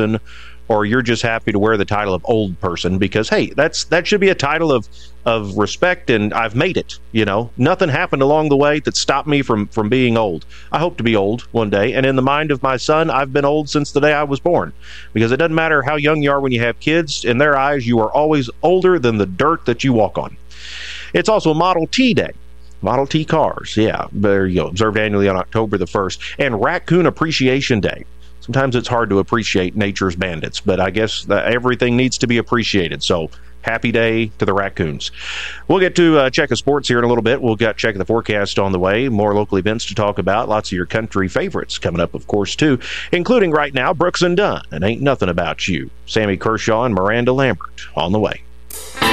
or you're just happy to wear the title of old person because, hey, that should be a title of respect, and I've made it. Nothing happened along the way that stopped me from being old. I hope to be old one day, and in the mind of my son, I've been old since the day I was born, because it doesn't matter how young you are when you have kids. In their eyes, you are always older than the dirt that you walk on. It's also Model T Day. Model T cars, yeah, there you go, observed annually on October the 1st, and Raccoon Appreciation Day. Sometimes it's hard to appreciate nature's bandits, but I guess everything needs to be appreciated. So happy day to the raccoons. We'll get to Check of Sports here in a little bit. We'll get Check of the Forecast on the way. More local events to talk about. Lots of your country favorites coming up, of course, too, including right now Brooks and Dunn and Ain't Nothing About You. Sammy Kershaw and Miranda Lambert on the way.